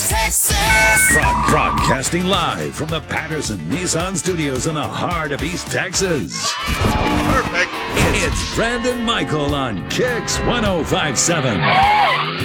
Texas. Broadcasting live from the Patterson Nissan Studios in the heart of East Texas. Perfect. It's Brandon Michael on Kicks 105.7.